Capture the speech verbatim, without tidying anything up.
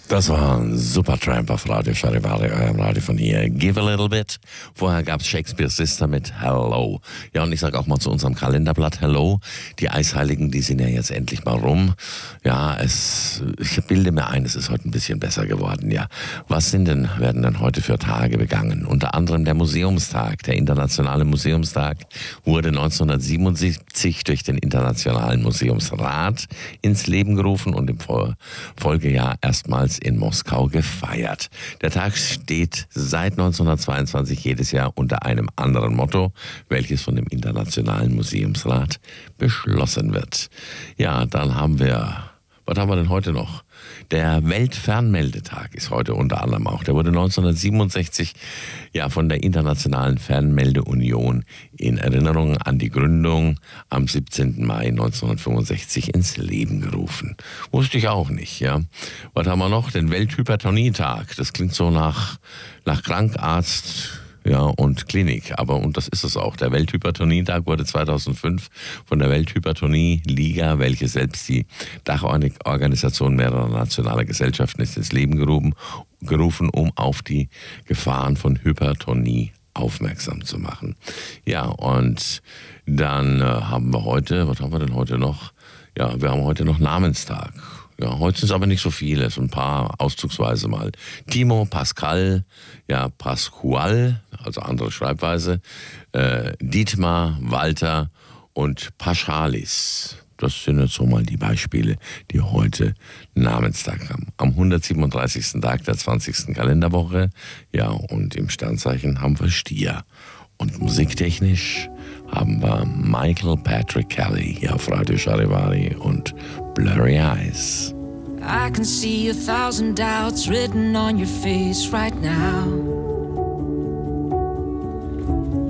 Das war ein Supertramp auf Radio Charivari, eurem Radio von hier. Give a little bit. Vorher gab es Shakespeare's Sister mit Hello. Ja, und ich sage auch mal zu unserem Kalenderblatt Hello. Die Eisheiligen, die sind ja jetzt endlich mal rum. Ja, es, ich bilde mir ein, es ist heute ein bisschen besser geworden, ja. Was sind denn, werden denn heute für Tage begangen? Unter anderem der Museumstag. Der Internationale Museumstag wurde neunzehnhundertsiebenundsiebzig durch den Internationalen Museumsrat ins Leben gerufen und im Folgejahr erstmals in Moskau gefeiert. Der Tag steht seit neunzehnhundertzweiundzwanzig jedes Jahr unter einem anderen Motto, welches von dem Internationalen Museumsrat beschlossen wird. Ja, dann haben wir, was haben wir denn heute noch? Der Weltfernmeldetag ist heute unter anderem auch. Der wurde neunzehnhundertsiebenundsechzig ja von der Internationalen Fernmeldeunion in Erinnerung an die Gründung am siebzehnten Mai neunzehnhundertfünfundsechzig ins Leben gerufen. Wusste ich auch nicht, ja. Was haben wir noch? Den Welthypertonietag. Das klingt so nach, nach Krankarzt, ja, und Klinik, aber, und das ist es auch. Der Welthypertonietag wurde zweitausendfünf von der Welthypertonie-Liga, welche selbst die Dachorganisation mehrerer nationaler Gesellschaften ist, ins Leben gerufen, gerufen, um auf die Gefahren von Hypertonie aufmerksam zu machen. Ja, und dann äh, haben wir heute, was haben wir denn heute noch? Ja, wir haben heute noch Namenstag. Ja, heute sind es aber nicht so viele, so ein paar auszugsweise mal. Timo, Pascal, ja, Pascual, also andere Schreibweise, äh, Dietmar, Walter und Paschalis. Das sind jetzt so mal die Beispiele, die heute Namenstag haben. Am hundertsiebenunddreißigsten Tag der zwanzigsten Kalenderwoche, ja, und im Sternzeichen haben wir Stier. Und musiktechnisch haben wir Michael Patrick Kelly hier auf Radio Charivari und Blurry Eyes. I can see a thousand doubts written on your face right now.